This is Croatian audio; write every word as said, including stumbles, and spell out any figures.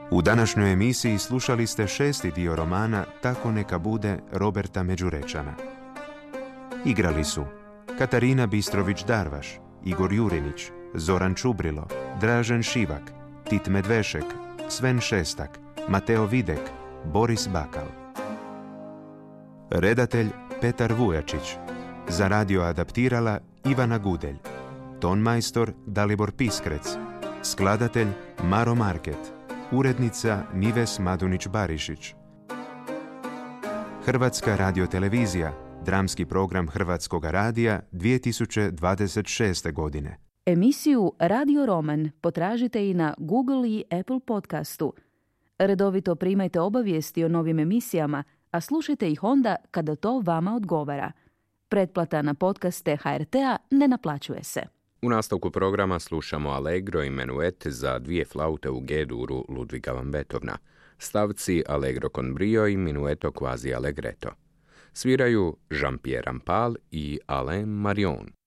U današnjoj emisiji slušali ste šesti dio romana Tako neka bude Roberta Međurečana. Igrali su Katarina Bistrović-Darvaš, Igor Jurinić, Zoran Čubrilo, Dražen Šivak, Tit Medvešek, Sven Šestak, Mateo Videk, Boris Bakal. Redatelj Petar Vujačić. Za radio adaptirala Ivana Gudelj. Tonmajstor Dalibor Piskrec. Skladatelj Maro Market. Urednica Nives Madunić-Barišić. Hrvatska radiotelevizija, dramski program Hrvatskog radija dvije tisuće dvadeset šeste. godine. Emisiju Radio Roman potražite i na Google i Apple podcastu. Redovito primajte obavijesti o novim emisijama, a slušajte ih onda kada to vama odgovara. Pretplata na podcaste H R T-a ne naplaćuje se. U nastavku programa slušamo Allegro i menuet za dvije flaute u G-duru Ludviga van Beethovena, stavci Allegro con brio i minueto quasi allegretto. Sviraju Jean-Pierre Rampal i Alain Marion.